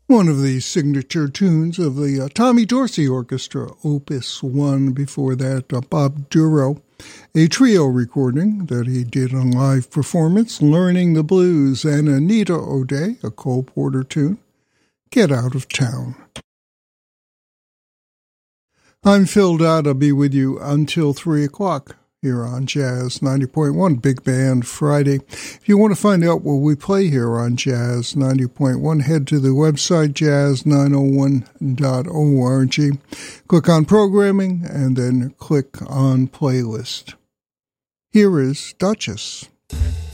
One of the signature tunes of the Tommy Dorsey Orchestra, Opus 1. Before that, Bob Duro, a trio recording that he did on live performance, Learning the Blues, and Anita O'Day, a Cole Porter tune, Get Out of Town. I'm Phil Dodd. I'll be with you until 3 o'clock. Here on Jazz 90.1 Big Band Friday. If you want to find out what we play here on Jazz 90.1, head to the website jazz901.org. Click on Programming and then click on Playlist. Here is Duchess.